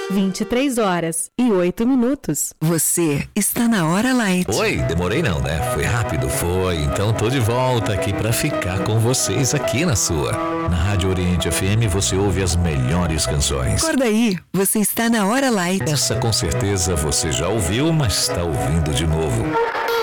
23h08. Você está na Hora Light. Oi, demorei não, né? Foi rápido, foi. Então tô de volta aqui pra ficar com vocês aqui na sua. Na Rádio Oriente FM você ouve as melhores canções. Acorda aí, você está na Hora Light. Essa com certeza você já ouviu, mas está ouvindo de novo.